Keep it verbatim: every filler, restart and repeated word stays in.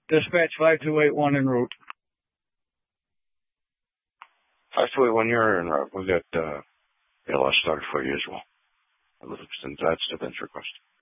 Dispatch five two eight one en route. five two eight one, you're en route. We've got uh, A L S started for you as well. Livingston, that's the bench request.